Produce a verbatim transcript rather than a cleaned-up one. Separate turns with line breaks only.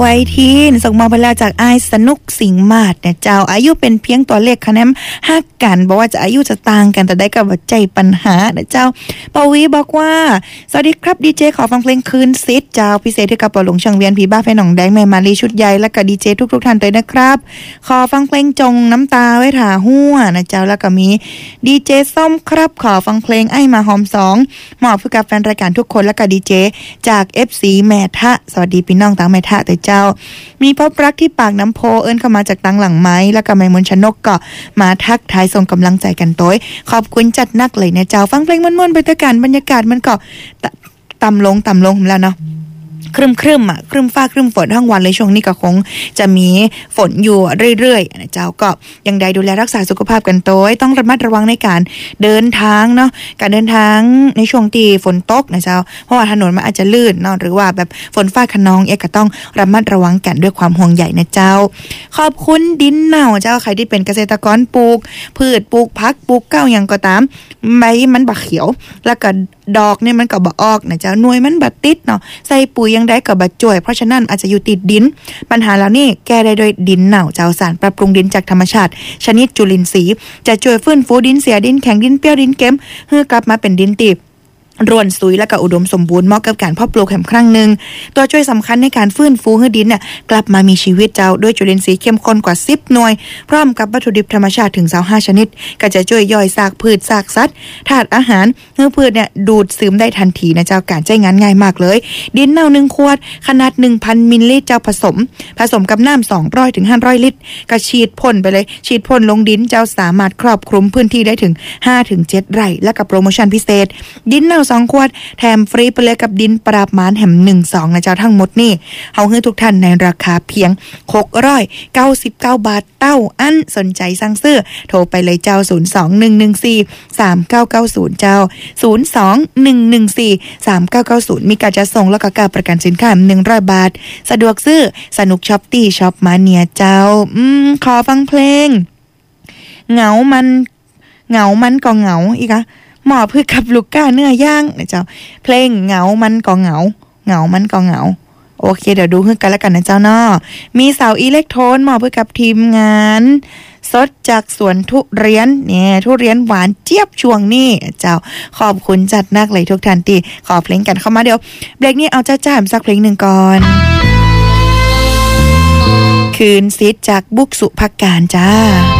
ไว้ทีนส่งมาเวลาจากไอ้สนุกสิงมาดเนี่ยเจ้าอายุเป็นเพียงตัวเลขคะแนนฮักกันบอกว่าจะอายุจะต่างกันแต่ได้กับใจปัญหาเนี่ยเจ้าปวีบอกว่าสวัสดีครับดีเจขอฟังเพลงคืนซิดเจ้าพิเศษที่กับปอหลงช่างเวียนผีบ้าแฟนหนองแดงแม่มาลีชุดใหญ่และกับดีเจทุกๆท่านเลยนะครับขอฟังเพลงจงน้ำตาไว้ถ่าหัวนะเจ้าแล้วก็มีดีเจส้มครับขอฟังเพลงไอ้มาหอมสองเหมาะเพื่อกับแฟนรายการทุกคนและกับดีเจจาก เอฟ ซี แม่ทะสวัสดีพี่น้องต่างแม่ทะแต่เจ้ามีพบรักที่ปากน้ำโพเอิ้นเข้ามาจากตังหลังไม้แล้วก็แมมนชนกก็มาทักทายส่งกำลังใจกันโต้ยขอบคุณจัดนักเลยนะเจ้าฟังเพลงม่วนๆไปด้วยกันบรรยากาศมันก็ต่ำลงต่ำลงแล้วเนาะครึมครึมอ่ะครึมฟ้าครึมฝนทั้งวันเลยช่วงนี้ก็คงจะมีฝนอยู่เรื่อยๆนะเจ้าก็ยังได้ดูแลรักษาสุขภาพกันโต้ยต้องระมัดระวังในการเดินทางเนาะการเดินทางในช่วงที่ฝนตกนะเจ้าเพราะว่าถนนมันอาจจะลื่นเนาะหรือว่าแบบฝนฟ้าคะนองเอ๊ะก็ต้องระมัดระวังกันด้วยความห่วงใยนะเจ้าขอบคุณดินเน่าเจ้าใครที่เป็นเกษตรกรปลูกพืชปลูกผักปลูกเก้าอย่างก็ตามใบมันบักเขียวแล้วก็ดอกเนี่ยมันก็บ่ออกนะเจ้าหน่วยมันบ่ติดเนาะใส่ปุ๋ยยังได้ก็บ่จ่วยเพราะฉะนั้นอาจจะอยู่ติดดินปัญหาแล้วนี่แก้ได้โดยดินเน่าเจ้าสารปรับปรุงดินจากธรรมชาติชนิดจุลินทรีย์จะช่วยฟื้นฟูดินเสียดินแข็งดินเปรี้ยวดินเค็มให้กลับมาเป็นดินติบร่วนซุยและก็อุดมสมบูรณ์เหมาะกับการเพาะปลูกแห่งครั้งหนึ่งตัวช่วยสำคัญในการฟื้นฟูให้ดินน่ะกลับมามีชีวิตเจ้าด้วยจุลินทรีย์เข้มข้นกว่าสิบหน่วยพร้อมกับวัตถุดิบธรรมชาติถึงยี่สิบห้าชนิดก็จะช่วยย่อยซากพืชซากสัตว์ธาตุอาหารให้พืชเนี่ยดูดซึมได้ทันทีนะเจ้าการใช้งานง่ายมากเลยดินเน่าหนึ่งขวดขนาด หนึ่งพัน มิลลิลิตรเจ้าผสมผสมกับน้ำสองร้อยถึงห้าร้อยลิตรก็ฉีดพ่นไปเลยฉีดพ่นลงดินเจ้าสามารถครอบคลุมพื้นที่ได้ถึง ห้าถึงเจ็ด ไร่และกับโปรโมชั่นพิเศษดินเน่าสองขวดแถมฟรีไปเลยกับดินปราบมารแห่มหนึ่ง สองนะเจ้าทั้งหมดนี่เฮาให้ทุกท่านในราคาเพียงหกร้อยเก้าสิบเก้าบาทเต้าอันสนใจสั่งซื้อโทรไปเลยเจ้าศูนย์ สอง หนึ่ง หนึ่ง สี่ สาม เก้า เก้า ศูนย์เจ้าศูนย์ สอง หนึ่ง หนึ่ง สี่ สาม เก้า เก้า ศูนย์มีการจัดส่งแล้วก็การประกันสินค้าหนึ่งร้อยบาทสะดวกซื้อสนุกช็อปตี้ช็อปมาเนียเจ้าอืมขอฟังเพลงเหงามันเหงามันก็เหงาอีกอะหมอเพื่อกับลูกก้าเนื้อย่างนะเจ้าเพลงเหงามันก็เหงาเหงามันก็เหงาโอเคเดี๋ยวดูขึ้นกันแล้วกันนะเจ้าเนาะมีสาวอิเล็กโทรนหมอเพื่อกับทีมงานสดจากสวนทุเรียนเนี่ยทุเรียนหวานเจี๊ยบช่วงนี้เจ้าขอบคุณจัดนักเลยทุกท่านที่ขอเพลงกันเข้ามาเดี๋ยวเบรกนี้เอาจ้าจ้าสักเพลงหนึ่งก่อนคืนซิดจากบุกสุภการจ้า